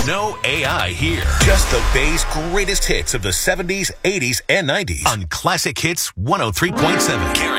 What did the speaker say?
No AI here. Just the Bay's greatest hits of the 70s, 80s, and 90s on Classic Hits 103.7.